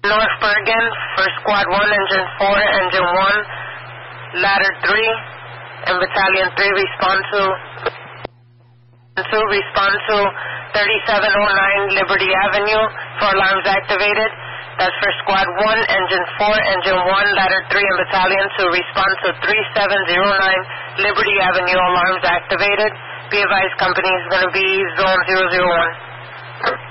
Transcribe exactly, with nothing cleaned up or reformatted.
North Bergen for Squad one, Engine four, Engine one, Ladder three, and Battalion three respond to two, respond to thirty-seven oh nine Liberty Avenue for alarms activated. That's for Squad one, Engine four, Engine one, Ladder three, and Battalion two respond to thirty-seven oh nine Liberty Avenue, alarms activated. Be advised, company is going to be zone zero zero one.